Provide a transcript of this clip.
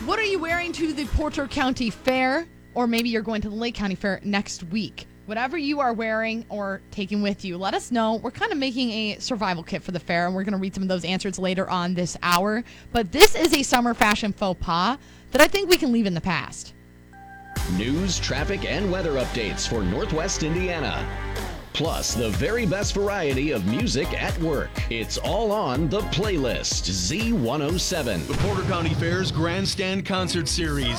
What are you wearing to the Porter County Fair? Or maybe you're going to the Lake County Fair next week. Whatever you are wearing or taking with you, let us know. We're kind of making a survival kit for the fair, and we're going to read some of those answers later on this hour. But this is a summer fashion faux pas that I think we can leave in the past. News, traffic, and weather updates for Northwest Indiana. Plus, the very best variety of music at work. It's all on The Playlist, Z107. The Porter County Fair's Grandstand Concert Series.